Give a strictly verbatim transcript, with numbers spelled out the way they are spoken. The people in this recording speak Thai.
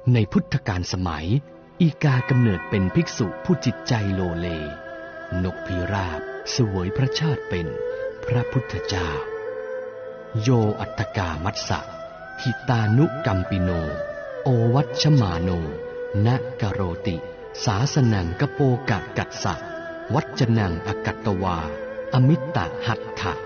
ในพุทธกาลสมัยอีกากำเนิดเป็นภิกษุผู้จิตใจโลเลนกพิราบเสวยพระชาติเป็นพระพุทธเจ้าโยอัตตกามัสสะหิตานุกัมปิโนโอวัชมาโนนะกโรติสาสนังกโปกะกัสสะวัจจนังอกัตตวาอมิตตหัตถะ